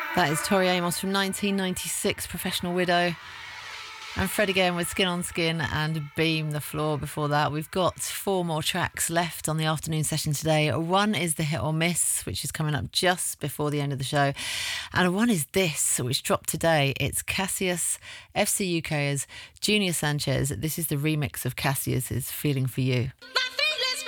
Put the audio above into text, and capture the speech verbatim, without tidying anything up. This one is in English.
That is Tori Amos from nineteen ninety-six, Professional Widow. And Fred again with Skin on Skin and Beam the Floor before that. We've got four more tracks left on the afternoon session today. One is the Hit or Miss, which is coming up just before the end of the show. And one is this, which dropped today. It's Cassius, F C U K's Junior Sanchez. This is the remix of Cassius's Feeling for You. My